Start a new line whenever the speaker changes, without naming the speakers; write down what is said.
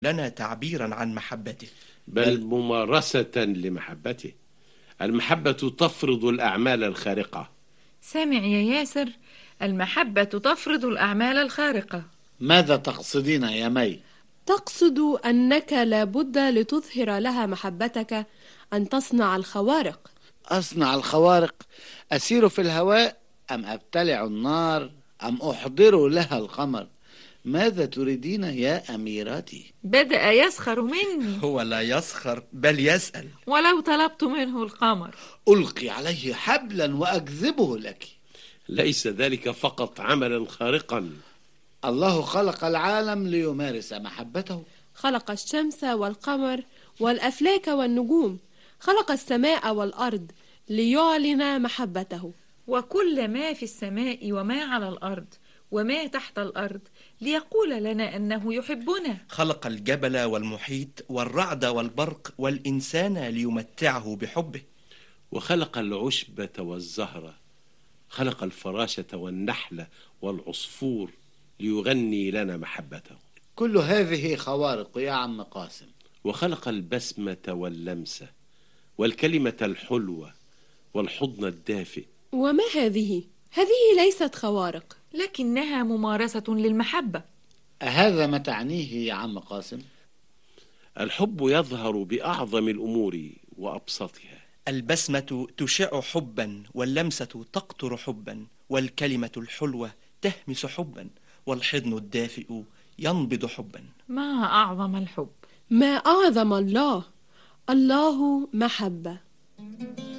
لنا تعبيرا عن محبته،
بل ممارسة لمحبته. المحبة تفرض الأعمال الخارقة.
سامع يا ياسر؟ المحبة تفرض الأعمال الخارقة.
ماذا تقصدين يا مي؟
تقصد أنك لابد لتظهر لها محبتك أن تصنع الخوارق.
أصنع الخوارق؟ أسير في الهواء أم أبتلع النار أم أحضر لها القمر؟ ماذا تريدين يا أميرتي؟
بدأ يسخر مني.
هو لا يسخر بل يسأل.
ولو طلبت منه القمر
ألقي عليه حبلا وأكذبه لك.
ليس ذلك فقط عملا خارقا.
الله خلق العالم ليمارس محبته.
خلق الشمس والقمر والأفلاك والنجوم، خلق السماء والأرض ليعلن محبته.
وكل ما في السماء وما على الأرض وما تحت الأرض ليقول لنا أنه يحبنا.
خلق الجبل والمحيط والرعد والبرق والإنسان ليمتعه بحبه.
وخلق العشبة والزهرة، خلق الفراشة والنحلة والعصفور ليغني لنا محبته.
كل هذه خوارق يا عم قاسم.
وخلق البسمة واللمسة والكلمة الحلوة والحضن الدافئ.
وما هذه؟ هذه ليست خوارق،
لكنها ممارسة للمحبة.
أهذا ما تعنيه يا عم قاسم؟
الحب يظهر بأعظم الأمور وأبسطها.
البسمة تشع حبا، واللمسة تقطر حبا، والكلمة الحلوة تهمس حبا، والحضن الدافئ ينبض حبا.
ما أعظم الحب!
ما أعظم الله! الله محبة.